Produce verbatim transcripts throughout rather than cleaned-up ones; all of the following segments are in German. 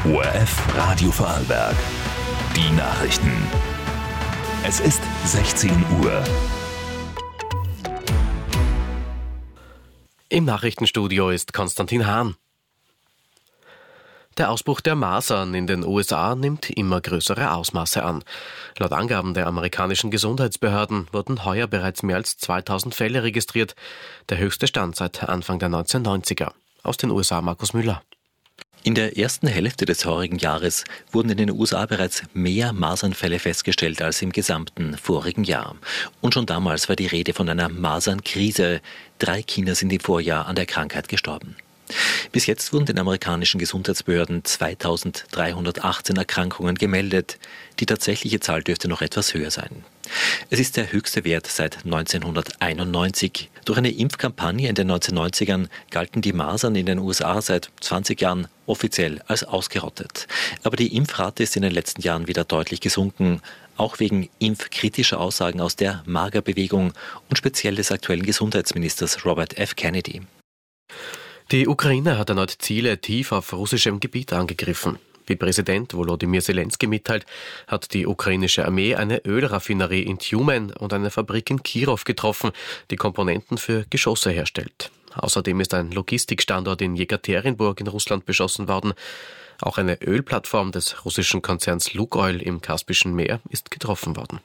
O R F Radio Vorarlberg. Die Nachrichten. Es ist sechzehn Uhr. Im Nachrichtenstudio ist Konstantin Hahn. Der Ausbruch der Masern in den U S A nimmt immer größere Ausmaße an. Laut Angaben der amerikanischen Gesundheitsbehörden wurden heuer bereits mehr als zweitausend Fälle registriert, der höchste Stand seit Anfang der neunzehnhundertneunziger. Aus den U S A Markus Müller. In der ersten Hälfte des heurigen Jahres wurden in den U S A bereits mehr Masernfälle festgestellt als im gesamten vorigen Jahr. Und schon damals war die Rede von einer Masernkrise. Drei Kinder sind im Vorjahr an der Krankheit gestorben. Bis jetzt wurden den amerikanischen Gesundheitsbehörden zweitausenddreihundertachtzehn Erkrankungen gemeldet. Die tatsächliche Zahl dürfte noch etwas höher sein. Es ist der höchste Wert seit neunzehnhunderteinundneunzig. Durch eine Impfkampagne in den neunzehnhundertneunzigern galten die Masern in den U S A seit zwanzig Jahren offiziell als ausgerottet. Aber die Impfrate ist in den letzten Jahren wieder deutlich gesunken, auch wegen impfkritischer Aussagen aus der MAGA-Bewegung und speziell des aktuellen Gesundheitsministers Robert F. Kennedy. Die Ukraine hat erneut Ziele tief auf russischem Gebiet angegriffen. Wie Präsident Volodymyr Zelensky mitteilt, hat die ukrainische Armee eine Ölraffinerie in Tjumen und eine Fabrik in Kirow getroffen, die Komponenten für Geschosse herstellt. Außerdem ist ein Logistikstandort in Jekaterinburg in Russland beschossen worden. Auch eine Ölplattform des russischen Konzerns Lukoil im Kaspischen Meer ist getroffen worden.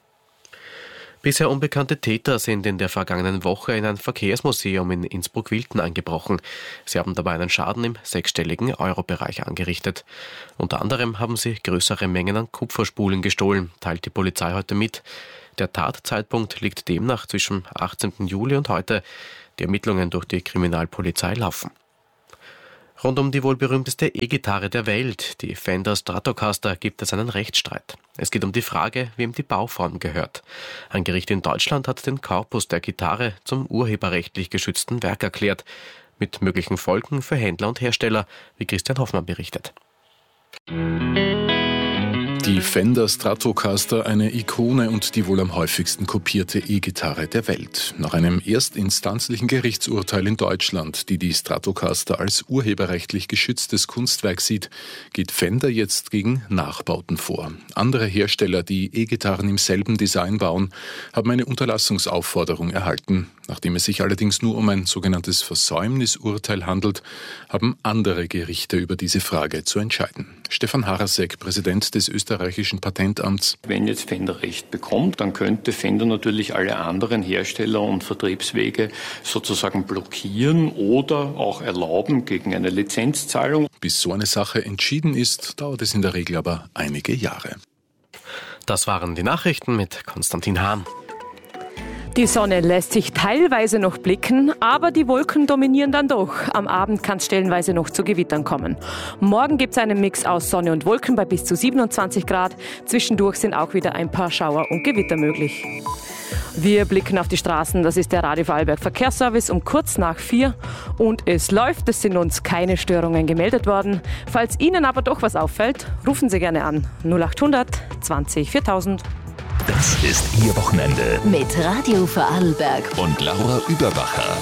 Bisher unbekannte Täter sind in der vergangenen Woche in ein Verkehrsmuseum in Innsbruck-Wilten eingebrochen. Sie haben dabei einen Schaden im sechsstelligen Euro-Bereich angerichtet. Unter anderem haben sie größere Mengen an Kupferspulen gestohlen, teilt die Polizei heute mit. Der Tatzeitpunkt liegt demnach zwischen achtzehnten Juli und heute. Die Ermittlungen durch die Kriminalpolizei laufen. Rund um die wohl berühmteste E-Gitarre der Welt, die Fender Stratocaster, gibt es einen Rechtsstreit. Es geht um die Frage, wem die Bauform gehört. Ein Gericht in Deutschland hat den Korpus der Gitarre zum urheberrechtlich geschützten Werk erklärt, mit möglichen Folgen für Händler und Hersteller, wie Christian Hoffmann berichtet. Die Fender Stratocaster, eine Ikone und die wohl am häufigsten kopierte E-Gitarre der Welt. Nach einem erstinstanzlichen Gerichtsurteil in Deutschland, die die Stratocaster als urheberrechtlich geschütztes Kunstwerk sieht, geht Fender jetzt gegen Nachbauten vor. Andere Hersteller, die E-Gitarren im selben Design bauen, haben eine Unterlassungsaufforderung erhalten. Nachdem es sich allerdings nur um ein sogenanntes Versäumnisurteil handelt, haben andere Gerichte über diese Frage zu entscheiden. Stefan Harasek, Präsident des österreichischen Patentamts. Wenn jetzt Fender Recht bekommt, dann könnte Fender natürlich alle anderen Hersteller und Vertriebswege sozusagen blockieren oder auch erlauben gegen eine Lizenzzahlung. Bis so eine Sache entschieden ist, dauert es in der Regel aber einige Jahre. Das waren die Nachrichten mit Konstantin Hahn. Die Sonne lässt sich teilweise noch blicken, aber die Wolken dominieren dann doch. Am Abend kann es stellenweise noch zu Gewittern kommen. Morgen gibt es einen Mix aus Sonne und Wolken bei bis zu siebenundzwanzig Grad. Zwischendurch sind auch wieder ein paar Schauer und Gewitter möglich. Wir blicken auf die Straßen. Das ist der Radio Vorarlberg Verkehrsservice um kurz nach vier. Und es läuft, es sind uns keine Störungen gemeldet worden. Falls Ihnen aber doch was auffällt, rufen Sie gerne an. null achthundert zwanzig viertausend. Das ist Ihr Wochenende. Mit Radio Vorarlberg Und Laura Überbacher.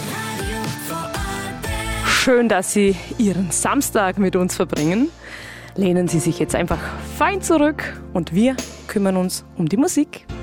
Schön, dass Sie Ihren Samstag mit uns verbringen. Lehnen Sie sich jetzt einfach fein zurück und wir kümmern uns um die Musik.